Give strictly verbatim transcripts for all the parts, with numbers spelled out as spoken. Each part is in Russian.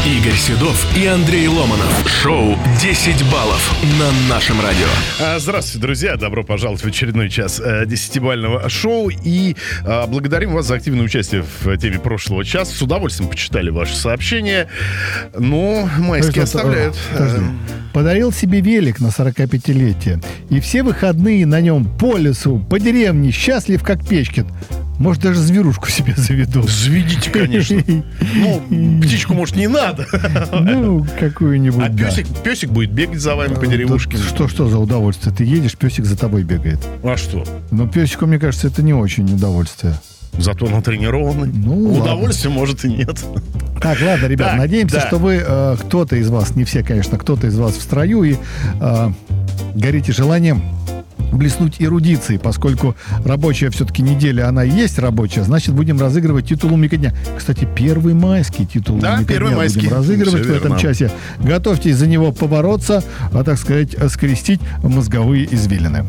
Игорь Седов и Андрей Ломанов. Шоу «десять баллов» на нашем радио. Здравствуйте, друзья. Добро пожаловать в очередной час десятибалльного шоу. И а, благодарим вас за активное участие в теме прошлого часа. С удовольствием почитали ваши сообщения. Но майские оставляют. Подожди. Подарил себе велик на сорокапятилетие. И все выходные на нем по лесу, по деревне, счастлив как Печкин. Может, даже зверушку себе заведу. Заведите, конечно. Ну, птичку, может, не надо. Ну, какую-нибудь, А песик, песик будет бегать за вами по деревушке. Что, что за удовольствие? Ты едешь, песик за тобой бегает. А что? Но песику, мне кажется, это не очень удовольствие. Зато натренированный. Ну, удовольствия, может, и нет. Так, ладно, ребят, Так, надеемся, да. что вы, э, кто-то из вас, не все, конечно, кто-то из вас в строю и э, горите желанием блеснуть эрудицией, поскольку рабочая все-таки неделя, она и есть рабочая, значит, будем разыгрывать титул умника дня. Кстати, первый майский титул Да, умника первый дня майский. будем разыгрывать Все в этом верно. часе. Готовьтесь за него побороться, а, так сказать, скрестить мозговые извилины.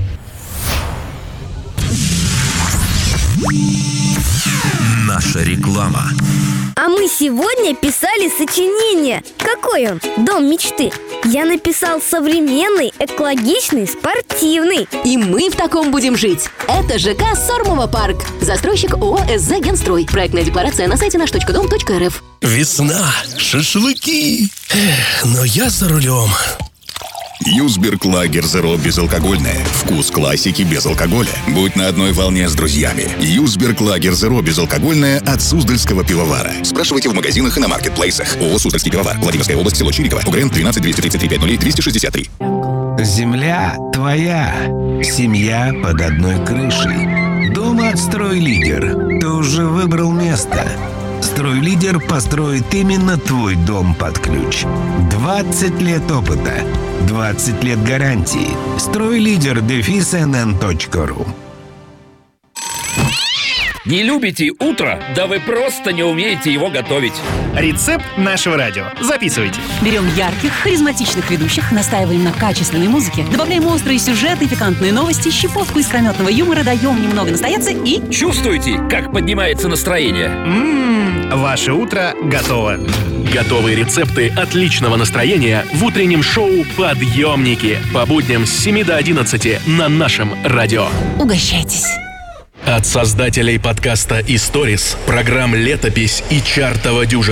Наша реклама. А мы сегодня писали сочинение. Какой он? Дом мечты. Я написал современный, экологичный, спортивный. И мы в таком будем жить. Это ЖК Сормово парк. Застройщик ООО СЗ Генстрой. Проектная декларация на сайте наш точка дом точка эр эф. Весна, шашлыки. Эх, но я за рулем. Юсберг Лагер Зеро безалкогольное. Вкус классики без алкоголя. Будь на одной волне с друзьями. Юсберг Лагер Зеро безалкогольное от Суздальского пивовара. Спрашивайте в магазинах и на маркетплейсах. ООО «Суздальский пивовар». Владимирская область, село Чириково. УГРН тринадцать двести тридцать три пятьдесят ноль двести шестьдесят три. Земля твоя. Семья под одной крышей. Дом от «Стройлидер». Ты уже выбрал место. «Стройлидер» построит именно твой дом под ключ. двадцать лет опыта. двадцать лет гарантии. «Стройлидер» дефис эн эн точка ру. Не любите утро? Да вы просто не умеете его готовить. Рецепт нашего радио. Записывайте. Берем ярких, харизматичных ведущих, настаиваем на качественной музыке, добавляем острые сюжеты, пикантные новости, щепотку искрометного юмора, даем немного настояться и... Чувствуете, как поднимается настроение? Ммм, ваше утро готово. Готовые рецепты отличного настроения в утреннем шоу «Подъемники» по будням с семи до одиннадцати на нашем радио. Угощайтесь. От создателей подкаста «Историс», программ «Летопись» и «Чартова дюжина»